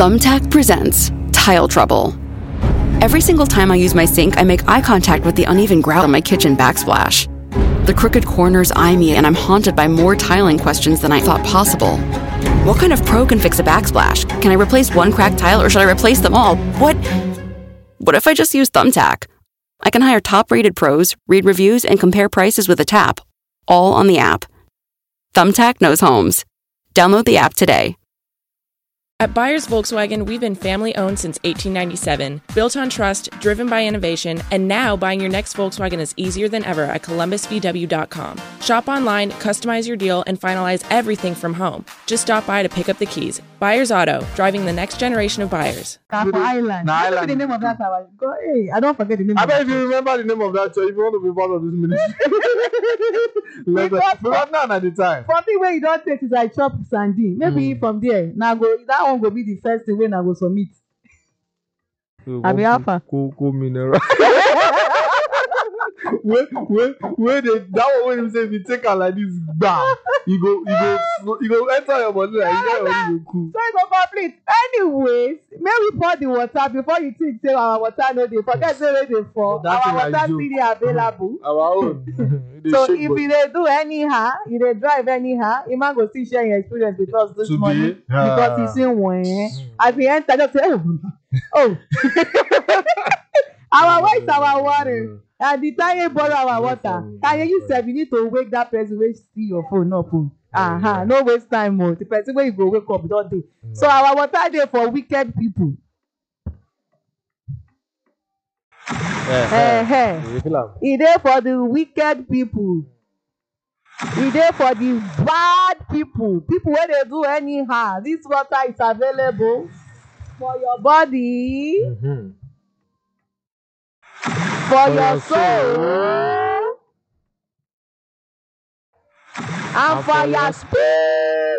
Thumbtack presents Tile Trouble. Every single time I use my sink, I make eye contact with the uneven grout on my kitchen backsplash. The crooked corners eye me, and I'm haunted by more tiling questions than I thought possible. What kind of pro can fix a backsplash? Can I replace one cracked tile, or should I replace them all? What if I just use Thumbtack? I can hire top-rated pros, read reviews, and compare prices with a tap, all on the app. Thumbtack knows homes. Download the app today. At Byers Volkswagen, we've been family-owned since 1897, built on trust, driven by innovation, and now buying your next Volkswagen is easier than ever at columbusvw.com. Shop online, customize your deal, and finalize everything from home. Just stop by to pick up the keys. Byers Auto, driving the next generation of buyers. Island. Island. The name of that tower. Hey, I don't forget the name. I bet if you remember the name of that church, if you want to be part of this ministry. Because now at the time. Something where you don't take is like chop sardine. Maybe from there. Now go that one go be the first thing when I go submit. I be alpha. Cocoa mineral. Where that one when you say if you take her like this, bam, you go enter your body like you go cool. So you go complete. Anyways, may we pour the water before you think say our water no dey. Forget say where dey for. Our water still dey available. Our own. So if you dey do anyhow, you dey drive anyhow, you man go still share your experience with us this morning because you see when as we enter just say oh. Our waste our water. And the time you borrow our water, can you say you need to wake that person wey see your phone up? No waste time more. The person wey you go wake up don dey. So our water dey for wicked people. E dey for the wicked people. E dey for the bad people. People wey dey do anyhow. This water is available for your body. Mm-hmm. For your soul and for your spirit.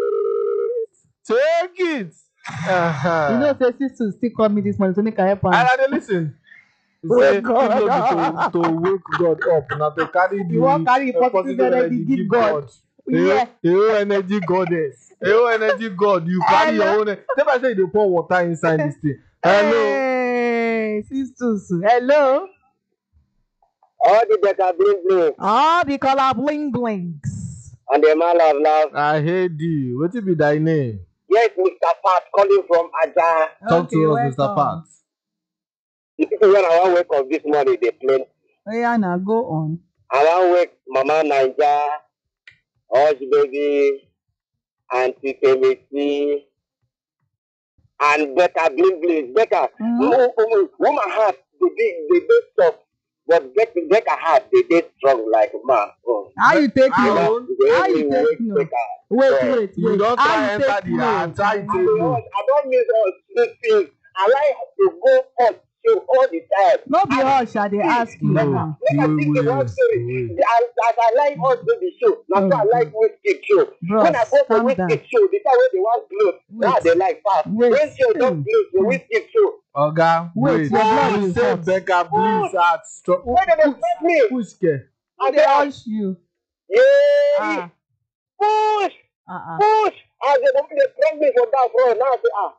Take it. You know, say sisters still call me this morning to make a help. And I dey listen. Say to wake God up, not to carry the you won't carry the positive energy give God. Yeah. Your energy goddess. Your energy God. You carry your own. Never say you pour water inside this thing. Hello. Hey, sisters. Hello. All the better bling bling. All the color bling blings. And the man of love. I hate you. What be thy name? Yes, Mr. Pat calling from Aja. Talk to us, Mr. Pat. The people when I want to wake up this morning, they play. Oh yeah, now go on. I want to wake Mama Naija, Hush Baby, Auntie Kemisi, and Becca Bling Bling. Becca, woman heart, they stop. But Becca heart, they strong like man. How you take no? How you take no? Wait. You don't try enter the heart. I don't need all these things. I like to go on show all the time. No be hush, they ask you. No. Make I think about story. As I like all the show, now I like Wizkid show. When I go for Wizkid show, the time when they want clothes, now they like fast. When show don't close, the Wizkid show. Oga, wait. You say Becca please act strong. Why they stop me? Who's scared? And they hush you. Yeah. Push. As they want to bring me for that front, now I say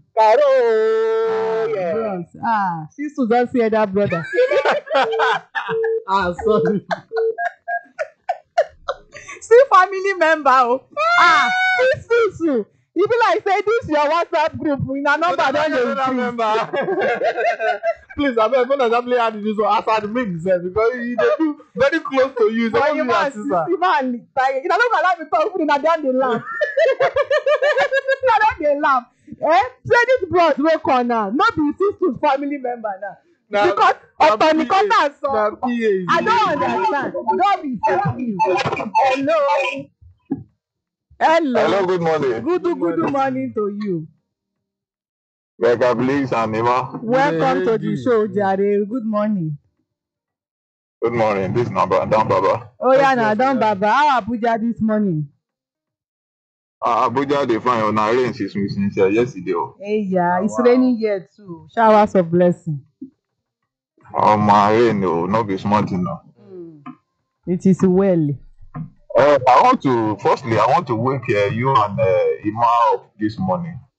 Caro. Yeah. Sisters don't say that, brother. Sorry. Still family member. Sisters. You be like say this your WhatsApp group in a number don't remember. Please, I mean, when I play hard this one, after the mix because you do very close to you. So you man, sister. Man, like you don't allow me talk even in down the laugh. They laugh. Say this bros no corner. Not be sisters family member now. Because of Nicola so I don't understand. Don't be saying Hello, good morning. Good morning to you. Becca, please, and Nima. Welcome to the show, Jare. Good morning. Good morning. This number, Don Baba. Oh, yeah, now, Don Baba. How Abuja this morning? Abuja, they find on our rain since yesterday. Hey, yeah, it's raining here too. Showers of blessing. Oh, my rain, no, not be smart enough. It is well. I want to wake you and Ima up this morning.